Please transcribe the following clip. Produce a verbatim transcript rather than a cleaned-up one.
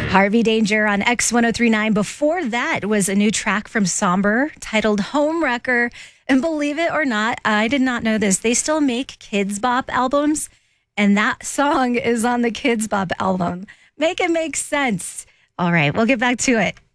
Harvey Danger on X one oh three point nine. Before that was a new track from Somber titled Home Wrecker. And believe it or not, I did not know this. They still make Kids Bop albums, and that song is on the Kids Bop album. Make it make sense. All right, we'll get back to it.